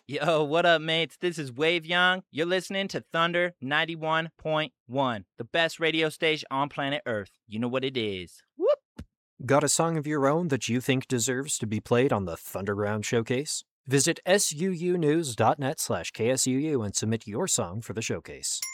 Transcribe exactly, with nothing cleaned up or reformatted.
Yo, what up, mates? This is Wave Young. You're listening to Thunder ninety-one point one, the best radio station on planet Earth. You know what it is. Whoop! Got a song of your own that you think deserves to be played on the Thunderground Showcase? Visit suunews.net slash KSUU and submit your song for the showcase.